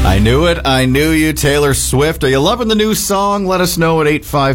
I knew it. I knew you, Taylor Swift. Are you loving the new song? Let us know at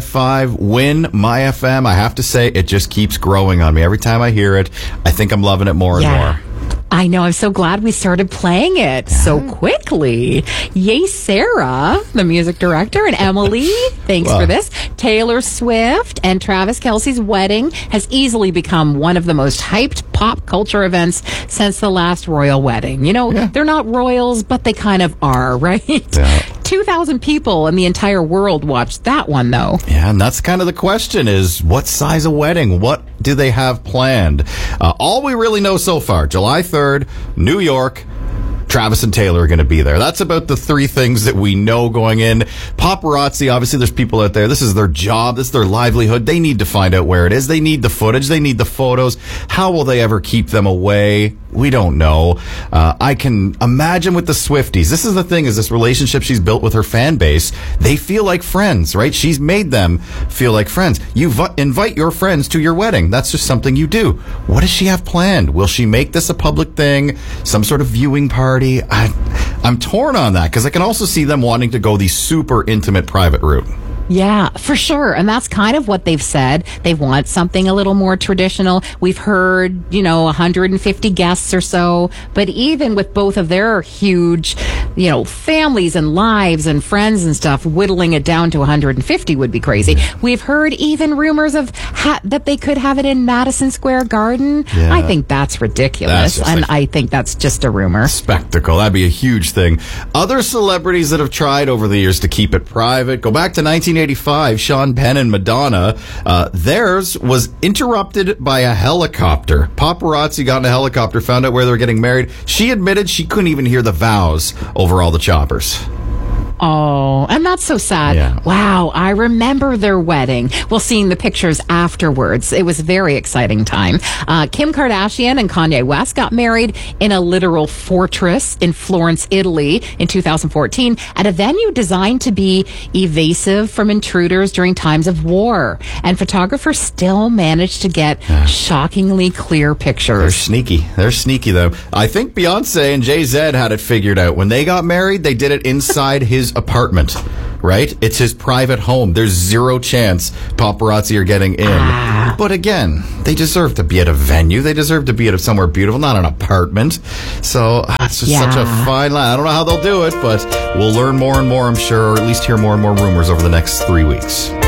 855-WIN-MY-FM. I have to say, it just keeps growing on me. Every time I hear it, I think I'm loving it more and more. I know. I'm so glad we started playing it so quickly. Yay, Sarah, the music director, and Emily. Thanks for this. Taylor Swift and Travis Kelce's wedding has easily become one of the most hyped pop culture events since the last royal wedding. You know, they're not royals, but they kind of are, right? Yeah. 2,000 people in the entire world watched that one, though. Yeah, and that's kind of the question is, what size of wedding? What do they have planned? All we really know so far, July 3rd, New York, Travis and Taylor are going to be there. That's about the three things that we know going in. Paparazzi, obviously there's people out there. This is their job. This is their livelihood. They need to find out where it is. They need the footage. They need the photos. How will they ever keep them away? We don't know. I can imagine with the Swifties. This is the thing, is this relationship she's built with her fan base. They feel like friends, right? She's made them feel like friends. You invite your friends to your wedding. That's just something you do. What does she have planned? Will she make this a public thing? Some sort of viewing party? I'm torn on that because I can also see them wanting to go the super intimate private route. Yeah, for sure. And that's kind of what they've said. They want something a little more traditional. We've heard, 150 guests or so. But even with both of their huge, families and lives and friends and stuff, whittling it down to 150 would be crazy. We've heard even rumors of that they could have it in Madison Square Garden. Yeah. I think that's ridiculous. I think that's just a rumor. Spectacle. That'd be a huge thing. Other celebrities that have tried over the years to keep it private, go back to 1985, Sean Penn and Madonna. Theirs was interrupted by a helicopter. Paparazzi got in a helicopter, found out where they were getting married. She admitted she couldn't even hear the vows over all the choppers. Oh, and that's so sad. Yeah. Wow, I remember their wedding. Well, seeing the pictures afterwards, it was a very exciting time. Kim Kardashian and Kanye West got married in a literal fortress in Florence, Italy in 2014 at a venue designed to be evasive from intruders during times of war. And photographers still managed to get shockingly clear pictures. They're sneaky, though. I think Beyonce and Jay-Z had it figured out. When they got married, they did it inside his apartment, right? It's his private home. There's zero chance paparazzi are getting in. But again, they deserve to be at a venue. They deserve to be at somewhere beautiful, not an apartment. So it's just such a fine line. I don't know how they'll do it, but we'll learn more and more, I'm sure, or at least hear more and more rumors over the next 3 weeks.